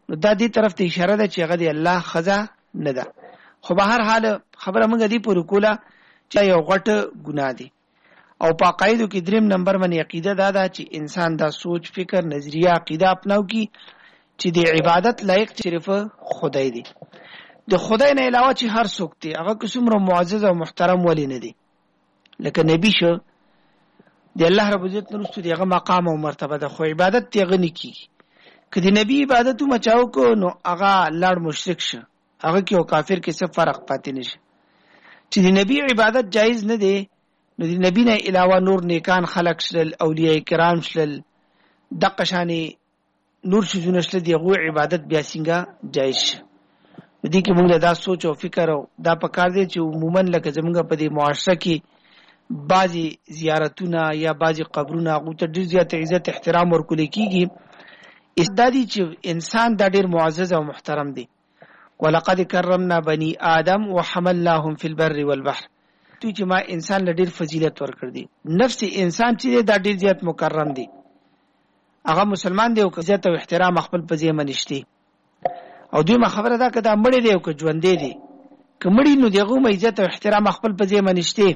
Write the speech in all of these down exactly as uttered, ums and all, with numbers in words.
نو دا دې طرف ته اشاره ده چې هغه د الله خزا نه ده. خو به هر حال خبره موږ دې پورې کوله چې یو غټ ګناه دی. او په عقایدو کې دریم نمبر باندې عقیده دا ده چې انسان دا سوچ فکر نظریه عقیده اپناو کی چې د عبادت لایق صرف خدای دی. د خدای نه علاوه چې هر څوک دی هغه کومره معزز او محترم ولی نه دی. لکه نبی شو د الله رب عزت نورستو دیغه مقام او مرتبه ده، خو عبادت تیغه نکی. که د نبی عبادتو مچاو کو نو هغه لړ مشرک شه، هغه کې او کافر کې څه فرق پاتې نشي. چې د نبی عبادت جایز نه دی نو د نبی نه علاوه نور نیکان خلق شل، اولیاء کرام شل، دغه شانې نور شزونه شل، دغه عبادت بیا څنګه جایز شه. دې کې موږ دا سوچ او فکر او دا پکار دی چې عموما لکه زمونږ په دې معاشره کې بعضی زیارتونه یا بعضی قبرونه هغه ته ډېر زیات عزت احترام ورکول کېږي. استدادي چې انسان دا ډېر معزز او محترم دی. ولقد کرمنا بني آدم وحملناهم في البر والبحر. تو چې ما انسان له ډېر فضیلت ورکړ دی. نفس انسان چې دا ډېر زیات مکرم دی، هغه مسلمان دی او عزت او احترام خپل په ځای منشتي. او دویمه خبره دا که دا مړی دی او که ژوندی دی، که مړی نو دغه هم عزت او احترام خپل په ځای منشتي.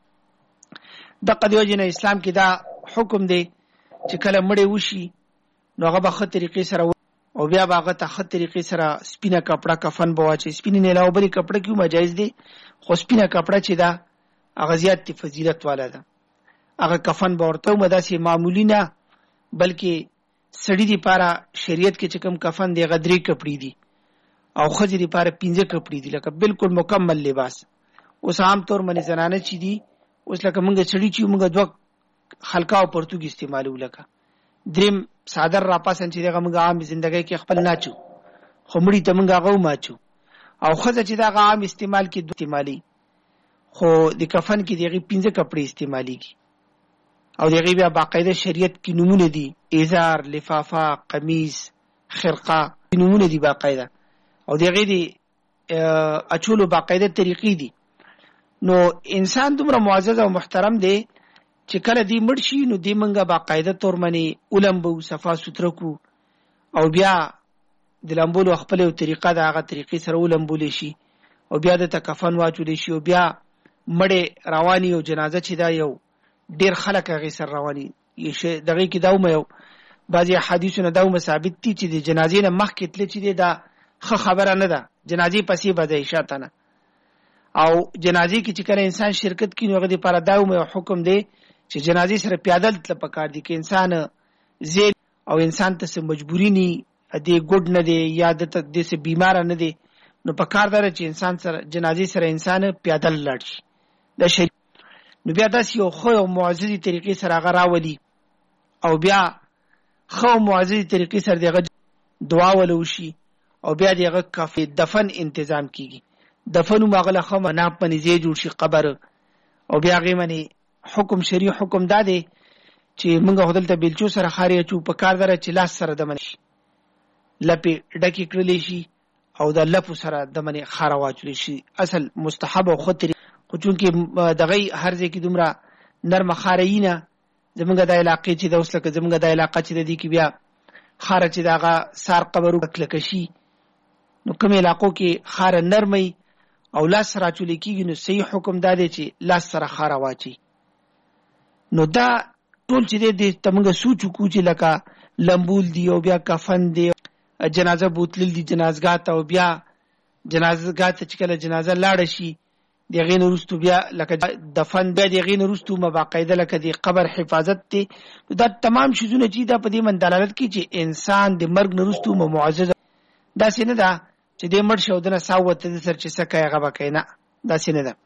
دغه د وجې نه اسلام کې دا حکم دی چې کله مړی وشي نو هغه به ښه طریقې سره او بیا به هغه ته ښه طریقې سره سپینه کپړه کفن به واچوي. سپینې نه علاوه بلې کپړه کې هم جایز دی، خو سپینه کپړه چې ده هغه زیات فضیلت والا ده. هغه کفن به ورته هم داسې معمولي نه بلکې سړي دپاره شریعت کې چې کوم کفن دی هغه درې کپړې دي او ښځې دپاره پنځه کپړې دي، لکه بالکل مکمل لباس. اوس عام طور باندې زنانه چې دي اوس لکه موږ سړي چې موږ دوه خلقه او پرتوګ استعمالو، لکه دریم صادر راپاسن چې دغه موږ عام زندګۍ کې خپل ناچو، خو مړي ته موږ هغه وماچو. او ښځه چې دغه عام استعمال کې دوه استعمالي، خو د کفن کې دغه پنځه کپړې استعمالېږي. او دغه بیا باقاعده شریعت کې نمونه دي، ازار، لفافه، قمیص، خرقه نمونه دي باقاعده، او دغه دي اچولو باقاعده طریقې دي. نو انسان دومره معزز او محترم دی چې کله دی مړ شي نو دی منګه باقاعده تور منی اولمبو صفا سوتره کو او بیا د لمبولو خپل یو طریقه ده، هغه طریقې سره ولمبول شي او بیا د تکفن واچول شي او بیا مړې رواني او جنازه چې دا یو ډیر خلک هغه سره رواني یشه. دغه کې دا یو بعضی حدیثونه دا ثابت دي چې د جنازې نه مخکې تل چې دا ښه خبره نه ده، جنازې پسې به د شاته نه. او جنازې کې چې کله انسان شرکت کوي نو هغه لپاره دا یو حکم دی چې جنازې سره پیادل تل پکار دي، کې انسان زی او انسان ته مجبوری نه دی، ګډ نه دی یا د دې بیمار نه دی، نو پکار دی چې انسان سره جنازې سره انسان پیادل لاړ شي. دا شی نو بیا داسې یو خو او معززي طریقې سره هغه راولي او بیا خو معززي طریقې سره دغه دعا ولوشي او بیا دغه کافي دفن تنظیم کیږي. دفن مغله خو نه پنځه ځای جوړ شي قبر او بیا غي منی حکم شریع حکم داده چې موږ هدلته بیلچو سره خاري چو په کار دره چې لاس سره د منشي لپی ډکی کړلی شي او د لپو سره د منی خاره واچول شي. اصل مستحب او خطر خو چونکې دغه هر ځای کې دومره نرم خارینه زمونږ د علاقې چې د اوس لکه زمونږ د علاقې چې د دې کې بیا خاره چې دغه سار قبرو کلک شي نو کوم علاقو کې خاره نرمي او لاس سره چولې کېږي نو صحیح حکم دا دی چې لاس سره خاره واچي. نو دا ټول چې دی ته موږ سوچ وکړو چې لکه لمبول دی او بیا کفن دی، جنازه بوتلل دی جنازګاه ته او بیا جنازګاه ته چې کله جنازه لاړه شي دغې نه وروستو بیا لکه دفن بیا دغې نه وروستو باقاعده لکه د قبر حفاظت دی. دا تمام شیزونه چې دا په دې من دلالت کوي چې انسان د مرګ نه وروستو معزز داسې نه ده چې دې مړ شو دنه ساوت د سر چې سکه هغه بکای نه، داسې نه ده.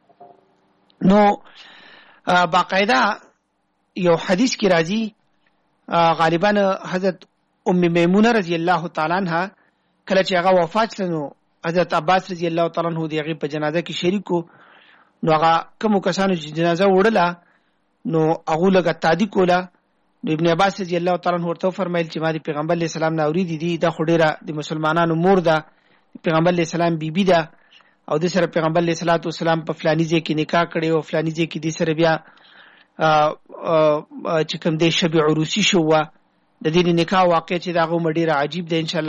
نو باقاعده یو حدیث کې راځي غالبا حضرت ام میمونه رضی الله تعالی عنها کله چې هغه وفات شله نو حضرت عباس رضی الله تعالی عنہ دغه په جنازه کې شریکو. نو هغه کوم کسانو چې جنازه وړله نو هغه لګه تادی کوله. نو ابن عباس رضی الله تعالی عنہ ورته فرمایل چې ما د پیغمبر علیه السلام نه اوریدي دي دا خو ډیره د مسلمانانو مور ده، پیغمبر علیه السلام بیبي ده او د سره پیغمبر علیه الصلاۃ والسلام په فلانی ځای کې نکاح کړي او فلانی ځای کې د سره بیا چې کوم د شب عروسی شو د دې نکاح واقع چې دا غو مډیره عجیب ده. ان شاء الله